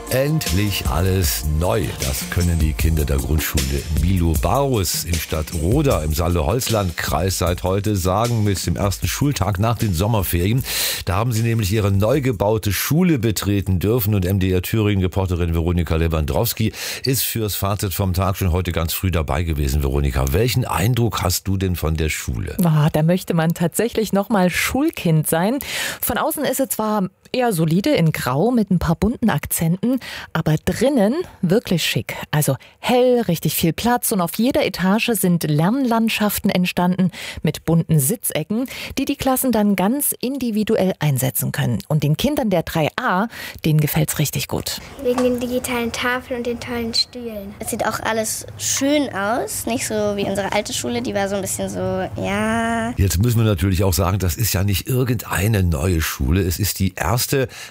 Endlich alles neu. Das können die Kinder der Grundschule Milo-Barus in Stadtroda im Saale-Holzland-Kreis seit heute sagen, mit dem ersten Schultag nach den Sommerferien. Da haben sie nämlich ihre neu gebaute Schule betreten dürfen und MDR Thüringen-Reporterin Veronika Lewandowski ist fürs Fazit vom Tag schon heute ganz früh dabei gewesen. Veronika, welchen Eindruck hast du denn von der Schule? Da möchte man tatsächlich noch mal Schulkind sein. Von außen ist sie zwar eher solide in Grau mit ein paar bunten Akzenten, aber drinnen wirklich schick. Also hell, richtig viel Platz und auf jeder Etage sind Lernlandschaften entstanden mit bunten Sitzecken, die die Klassen dann ganz individuell einsetzen können. Und den Kindern der 3a, denen gefällt's richtig gut. Wegen den digitalen Tafeln und den tollen Stühlen. Es sieht auch alles schön aus, nicht so wie unsere alte Schule, die war so ein bisschen so, ja. Jetzt müssen wir natürlich auch sagen, das ist ja nicht irgendeine neue Schule, es ist die erste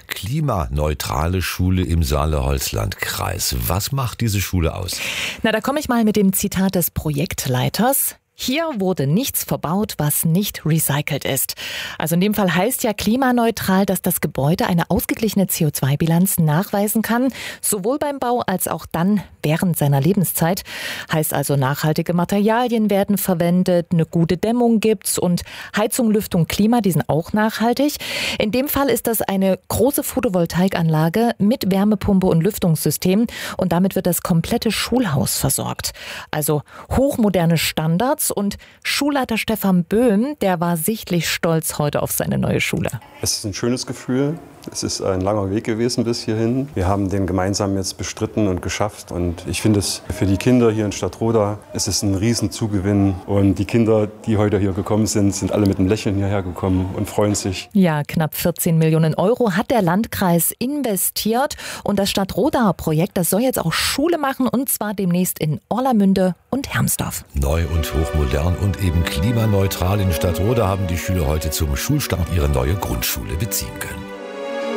klimaneutrale Schule im Saale-Holzland-Kreis. Was macht diese Schule aus? Da komme ich mal mit dem Zitat des Projektleiters. Hier wurde nichts verbaut, was nicht recycelt ist. Also in dem Fall heißt ja klimaneutral, dass das Gebäude eine ausgeglichene CO2-Bilanz nachweisen kann, sowohl beim Bau als auch dann während seiner Lebenszeit. Heißt also, nachhaltige Materialien werden verwendet, eine gute Dämmung gibt's und Heizung, Lüftung, Klima, die sind auch nachhaltig. In dem Fall ist das eine große Photovoltaikanlage mit Wärmepumpe und Lüftungssystem und damit wird das komplette Schulhaus versorgt. Also hochmoderne Standards. Und Schulleiter Stefan Böhm, der war sichtlich stolz heute auf seine neue Schule. Es ist ein schönes Gefühl. Es ist ein langer Weg gewesen bis hierhin. Wir haben den gemeinsam jetzt bestritten und geschafft. Und ich finde es für die Kinder hier in Stadtroda, es ist ein Riesenzugewinn. Und die Kinder, die heute hier gekommen sind, sind alle mit einem Lächeln hierher gekommen und freuen sich. Ja, knapp 14 Millionen Euro hat der Landkreis investiert. Und das Stadtroda-Projekt, das soll jetzt auch Schule machen. Und zwar demnächst in Orlamünde und Hermsdorf. Neu und hochmodern und eben klimaneutral in Stadtroda haben die Schüler heute zum Schulstart ihre neue Grundschule beziehen können.